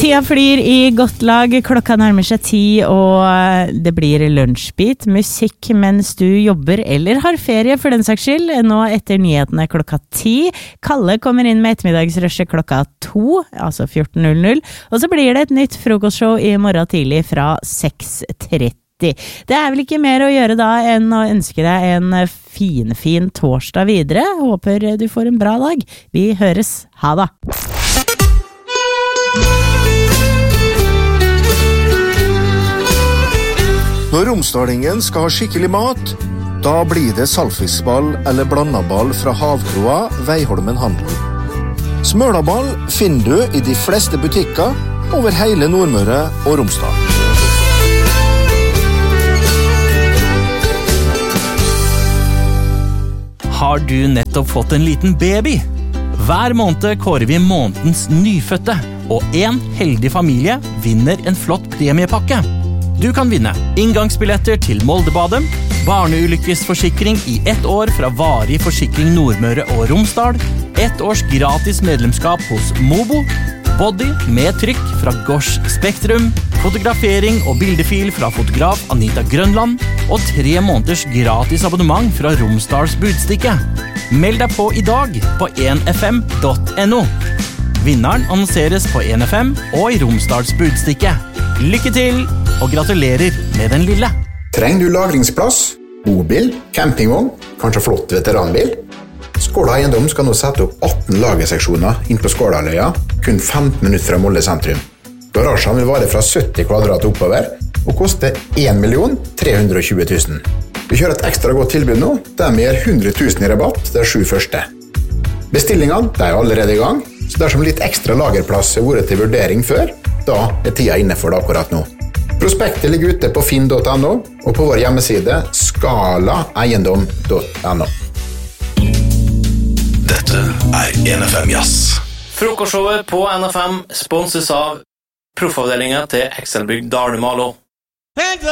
Tida flyr i godt lag, klokka nærmer seg 10, og det blir lunsjbit, musikk mens du jobber eller har ferie for den saks skyld. Nå etter nyhetene klokka 10. Kalle kommer inn med ettermiddagsrushet klokka 2, altså 14.00, og så blir det et nytt frokostshow i morgen tidlig fra 6:30. Det vel ikke mer å gjøre da enn å ønske deg en fin torsdag videre. Håper du får en bra dag. Vi høres. Ha det! Når romsdalingen skal ha skikkelig mat, da blir det saltfiskball eller blandaball fra Havkroa, Veiholmen handel. Smølaball finner du i de fleste butikker over hele Nordmøre og Romsdal. Har du nettopp fått en liten baby? Hver måned kårer vi månedens nyfødte, og en heldig familie vinner en flott premiepakke. Du kan vinne inngangsbilletter til Moldebadet, barneulykkesforsikring i 1 år fra Varig Forsikring Nordmøre og Romsdal, 1 års gratis medlemskap hos Mobo, body med trykk fra Gors Spektrum, fotografering og bildefil fra fotograf Anita Grønland og 3 måneders gratis abonnement fra Romsdals Budstikke. Meld deg på i dag på 1fm.no. Vinneren annonseres på 1FM og i Romsdals Budstikke. Lykke til, og gratulerer med den lille. Trenger du lagringsplass, bobil, campingvogn, kanskje flott veteranbil? Skåla Eiendom skal nå sette opp 18 lagerseksjoner inn på Skålaløya, kun 15 minutter fra Molde sentrum. Garasjen vil vare fra 70 kvadrat oppover, og koste 1.320 000. Vi kjører et ekstra godt tilbud nå, der vi gir 100 000 i rabatt de 7 første. Bestillingene de allerede i gang, så dersom litt ekstra lagerplass har vært til vurdering før, da tida inne for det akkurat nå. Prospektet ligger ute på finn.no og på vår hjemmeside skalaeiendom.no. Dette 1FM Jazz. Frokostshowet på NFM sponses av proffavdelingen til Excelbygg Dalumalo.